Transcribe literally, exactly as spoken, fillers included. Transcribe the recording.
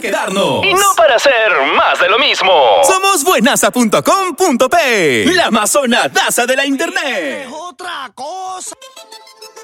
quedarnos. Y no para hacer más de lo mismo. Somos buenasa punto com punto pe, la amazonadaza de la internet. Es otra cosa.